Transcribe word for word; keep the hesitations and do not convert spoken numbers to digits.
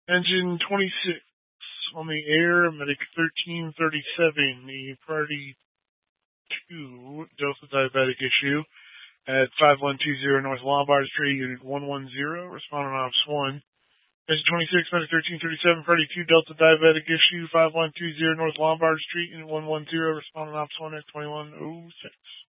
Engine twenty-six on the air, Medic thirteen thirty-seven, the Priority two Delta Diabetic issue at five one two zero North Lombard Street, Unit one one zero, responding on Ops one. Engine twenty-six, Medic thirteen thirty-seven, Priority two Delta Diabetic issue five one two zero North Lombard Street, Unit one one zero, responding on Ops one at twenty-one oh six.